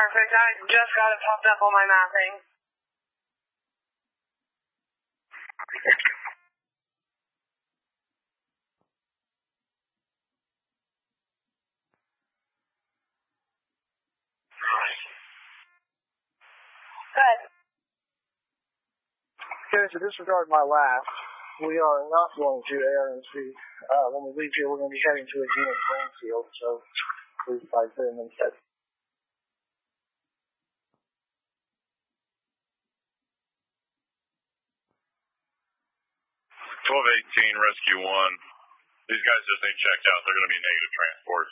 Perfect. I just got it popped up on my mapping. Good. Okay, so disregard my laugh. We are not going to ARNC. When we leave here, we're going to be heading to a unit playing field, so please fight them instead. 1218, Rescue 1. These guys just ain't checked out. They're going to be negative transport.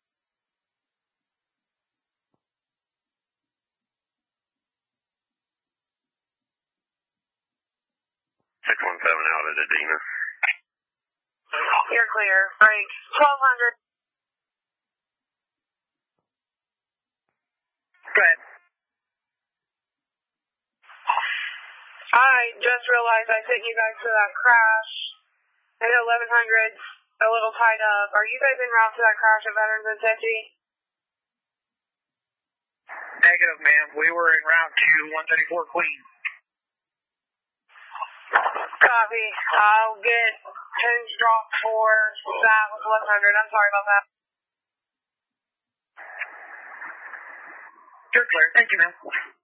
out at Adena. You're clear. Break. 1200. Go ahead. I just realized I sent you guys to that crash. I know 1100's a little tied up. Are you guys en route to that crash at Veterans and Safety? Negative, ma'am. We were en route to 134 Queen. Copy. I'll get pins dropped for that with 1100. I'm sorry about that. You're clear. Thank you, ma'am.